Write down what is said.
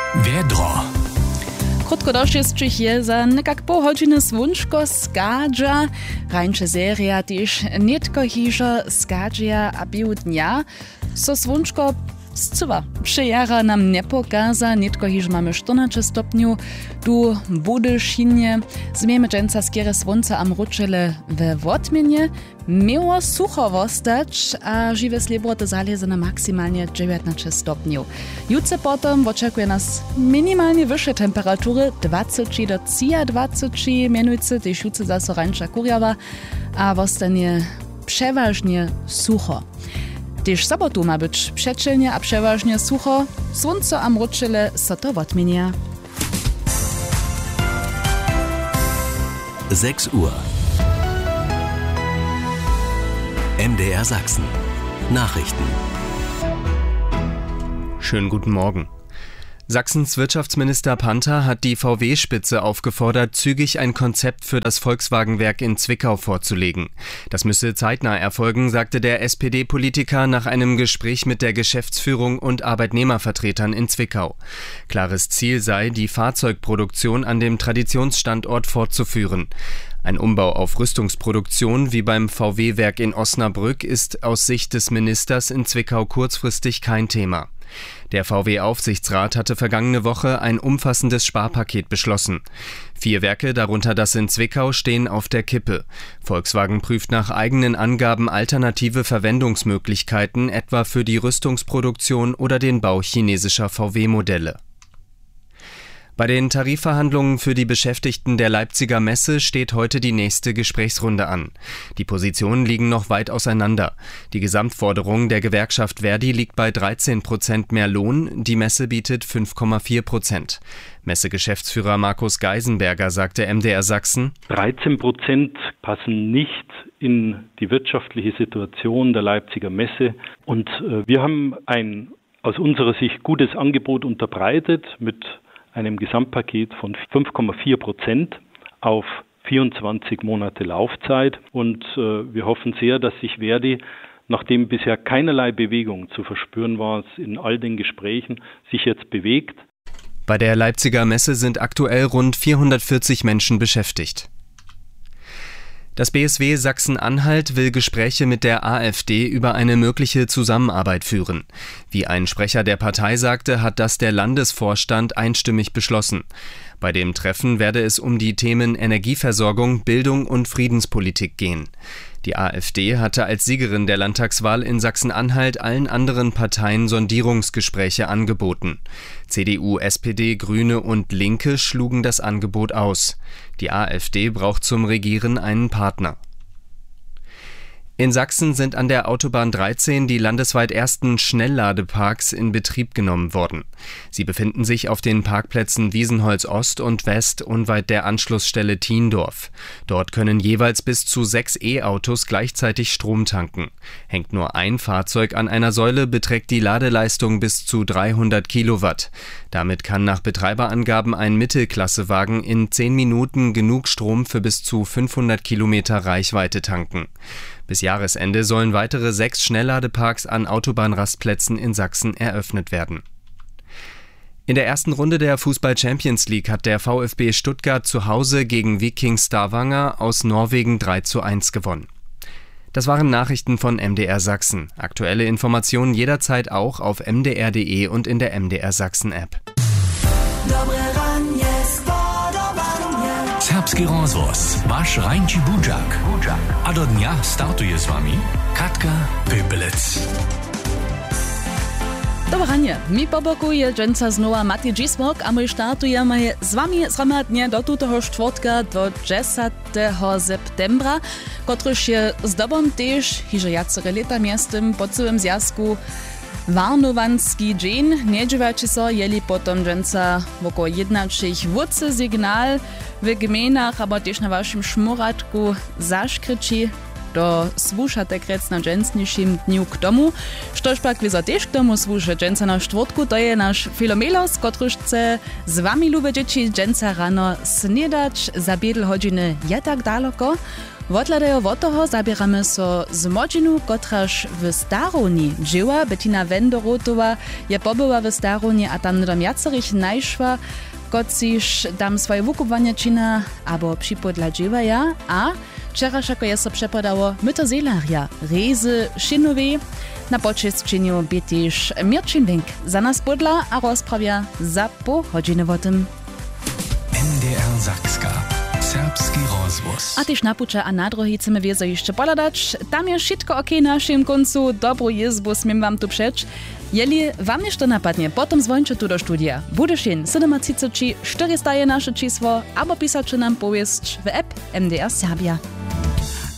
Wiedro. Krótko došćestčich je za nekak pół godziny svunčko skadža. Rańsze seria też netko hižo skadžia a biu dnia. So svunčko zcywa. Przyjara nam nie pokaza, netko hiž mamy 14 stopniu. Tu bude šinie. Zmiemy dżęca skiere słońca am ruczele we wotmienie. Miło sucho wostać, a żywe slibroty zaleze na maksymalnie 19 stopniu. Jutro potem oczekuje nas minimalnie wyższe temperatury 20 do 23, mianujcy też jutro zase rańsza kurjawa, a wostanie przeważnie sucho. Też sobotu ma być przeczylnie a przeważnie sucho, słońce am ruczele so to wotmienia. 6 Uhr. MDR Sachsen. Nachrichten. Schönen guten Morgen. Sachsens Wirtschaftsminister Panther hat die VW-Spitze aufgefordert, zügig ein Konzept für das Volkswagen-Werk in Zwickau vorzulegen. Das müsse zeitnah erfolgen, sagte der SPD-Politiker nach einem Gespräch mit der Geschäftsführung und Arbeitnehmervertretern in Zwickau. Klares Ziel sei, die Fahrzeugproduktion an dem Traditionsstandort fortzuführen. Ein Umbau auf Rüstungsproduktion wie beim VW-Werk in Osnabrück ist aus Sicht des Ministers in Zwickau kurzfristig kein Thema. Der VW-Aufsichtsrat hatte vergangene Woche ein umfassendes Sparpaket beschlossen. 4 Werke, darunter das in Zwickau, stehen auf der Kippe. Volkswagen prüft nach eigenen Angaben alternative Verwendungsmöglichkeiten, etwa für die Rüstungsproduktion oder den Bau chinesischer VW-Modelle. Bei den Tarifverhandlungen für die Beschäftigten der Leipziger Messe steht heute die nächste Gesprächsrunde an. Die Positionen liegen noch weit auseinander. Die Gesamtforderung der Gewerkschaft Verdi liegt bei 13% mehr Lohn, die Messe bietet 5,4%. Messegeschäftsführer Markus Geisenberger sagte MDR Sachsen: 13% passen nicht in die wirtschaftliche Situation der Leipziger Messe. Und wir haben ein aus unserer Sicht gutes Angebot unterbreitet mit einem Gesamtpaket von 5,4% auf 24 Monate Laufzeit. Und wir hoffen sehr, dass sich Verdi, nachdem bisher keinerlei Bewegung zu verspüren war, in all den Gesprächen sich jetzt bewegt. Bei der Leipziger Messe sind aktuell rund 440 Menschen beschäftigt. Das BSW Sachsen-Anhalt will Gespräche mit der AfD über eine mögliche Zusammenarbeit führen. Wie ein Sprecher der Partei sagte, hat das der Landesvorstand einstimmig beschlossen. Bei dem Treffen werde es um die Themen Energieversorgung, Bildung und Friedenspolitik gehen. Die AfD hatte als Siegerin der Landtagswahl in Sachsen-Anhalt allen anderen Parteien Sondierungsgespräche angeboten. CDU, SPD, Grüne und Linke schlugen das Angebot aus. Die AfD braucht zum Regieren einen Partner. In Sachsen sind an der Autobahn 13 die landesweit ersten Schnellladeparks in Betrieb genommen worden. Sie befinden sich auf den Parkplätzen Wiesenholz Ost und West unweit der Anschlussstelle Thiendorf. Dort können jeweils bis zu 6 E-Autos gleichzeitig Strom tanken. Hängt nur ein Fahrzeug an einer Säule, beträgt die Ladeleistung bis zu 300 Kilowatt. Damit kann nach Betreiberangaben ein Mittelklassewagen in 10 Minuten genug Strom für bis zu 500 Kilometer Reichweite tanken. Bis Jahresende sollen weitere 6 Schnellladeparks an Autobahnrastplätzen in Sachsen eröffnet werden. In der ersten Runde der Fußball-Champions League hat der VfB Stuttgart zu Hause gegen Viking Stavanger aus Norwegen 3:1 gewonnen. Das waren Nachrichten von MDR Sachsen. Aktuelle Informationen jederzeit auch auf mdr.de und in der MDR Sachsen-App. Serbski rozvoz, vaš Rajnči Budžak. A do dňa startuje s vami Katka Pepelec. Dobranie, mi po boku je dżęca znowa Mati Dzismok, a my startujemy z wami zhromadnie do tutego czwartka do 10. septembra, kotryż je zdobom też, hiże jacere leta miastem po całym zjazku Warnowanski dzień. Niedziewajcie so, jeli potom dżęca woko jednaczych wódce sygnal w gminach, aber też na waszym szmuratku zaszkryci do słuchate krec na dżęsniejszym dniu k domu. Štož pak wizo też k domu słucha dżęca na czwartku, to je nasz Filomelos, kotryż chce z wami lube dzieci dżęca rano snedać za biedl godziny je tak daleko. Wotladejo od toho zabieramy so z młodzinu, kotraż w Starowni dżyła. Bettina Wendorotowa je pobyła w Starowni, a tam do jacerich najszła, kociż tam swoje wukubwanie czyna, abo przypodla dżywaja, a wczoraj, ako je so przepodało, my to zelaria, rezy, szynowe, na počestčeniu by tiež Mirčin Wink za nas podla a rozprawia za po godziny o tym. MDR Sakska. Serbski rozwóz. A tyž napuča a na drugi chcemy wiezo jeszcze poladać. Tam je wszystko okej na naszym końcu. Dobrą jezbu smiem wam tu przecz. Jeli wam jeszcze napadnie, potom zwońcie tu do studia. Budešin 37 400 je nasze čísło, albo pisacie nam powieść w app MDR Serbia.